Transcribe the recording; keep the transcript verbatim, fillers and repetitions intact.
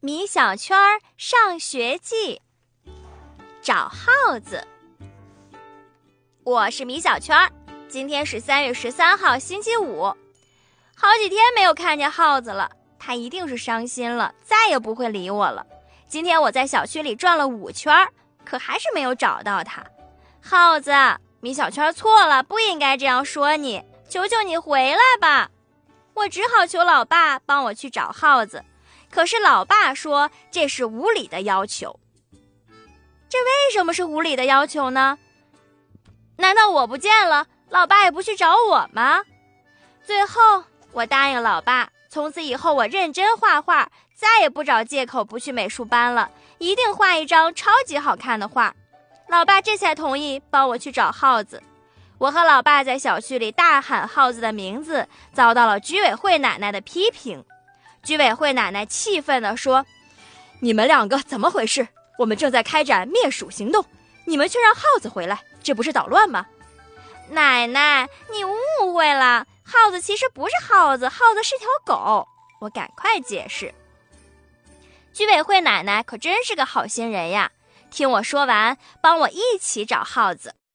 米小圈上学记，找耗子。我是米小圈，今天是三月十三号，星期五。好几天没有看见耗子了，他一定是伤心了，再也不会理我了。今天我在小区里转了五圈，可还是没有找到他。耗子，米小圈错了，不应该这样说你，求求你回来吧。我只好求老爸帮我去找耗子，可是老爸说这是无理的要求。这为什么是无理的要求呢？难道我不见了，老爸也不去找我吗？最后我答应老爸，从此以后我认真画画，再也不找借口不去美术班了，一定画一张超级好看的画。老爸这才同意帮我去找耗子。我和老爸在小区里大喊耗子的名字，遭到了居委会奶奶的批评。居委会奶奶气愤地说：你们两个怎么回事？我们正在开展灭鼠行动，你们却让耗子回来，这不是捣乱吗？奶奶，你误会了，耗子其实不是耗子，耗子是条狗。我赶快解释。居委会奶奶可真是个好心人呀，听我说完，帮我一起找耗子。